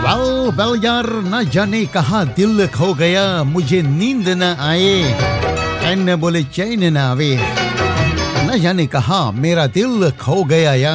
well यार ना जाने कहाँ दिल खो गया मुझे नींद न आए एन बोले चैन न आवे ना जाने कहाँ मेरा दिल खो गया यार